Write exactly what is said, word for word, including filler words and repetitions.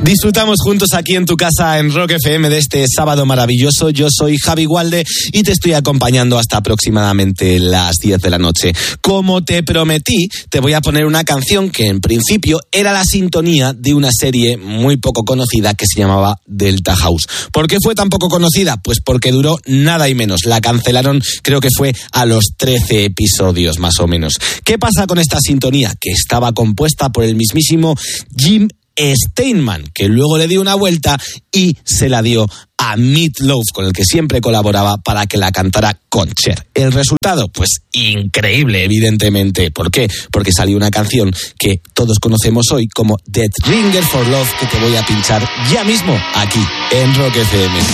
Disfrutamos juntos aquí en tu casa en Rock F M de este sábado maravilloso. Yo soy Javi Gualde y te estoy acompañando hasta aproximadamente las diez de la noche. Como te prometí, te voy a poner una canción que en principio era la sintonía de una serie muy poco conocida que se llamaba Delta House. ¿Por qué fue tan poco conocida? Pues porque duró nada y menos. La cancelaron, creo que fue a los trece episodios más o menos. ¿Qué pasa con esta sintonía? Que estaba compuesta por el mismísimo Jim Steinman, que luego le dio una vuelta y se la dio a Meat Loaf, con el que siempre colaboraba para que la cantara con Cher. El resultado, pues increíble, evidentemente. ¿Por qué? Porque salió una canción que todos conocemos hoy como Dead Ringer for Love, que te voy a pinchar ya mismo aquí en Rock F M.